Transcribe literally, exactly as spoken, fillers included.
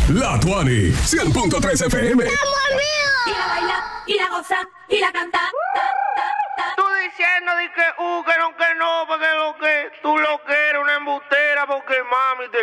La Tuani, cien punto tres F M. ¡Estamos amigos! Y la baila, y la goza, y la canta. Tú diciendo de que, uh, que no, que no, porque lo que tú lo que eres una embustera, porque mami te